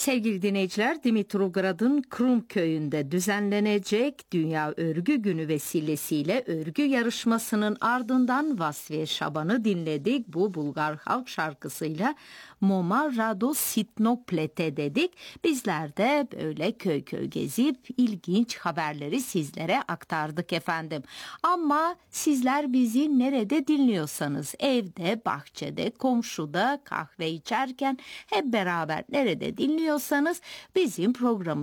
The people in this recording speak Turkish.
Sevgili dinleyiciler, Dimitrovgrad'ın Krum köyünde düzenlenecek Dünya Örgü Günü vesilesiyle örgü yarışmasının ardından Vasfiye Şaban'ı dinledik. Bu Bulgar halk şarkısıyla Moma Rado Sitno Plete dedik. Bizler de böyle köy köy gezip ilginç haberleri sizlere aktardık efendim. Ama sizler bizi nerede dinliyorsanız, evde, bahçede, komşuda, kahve içerken hep beraber nerede dinliyorsanız bizim programımızı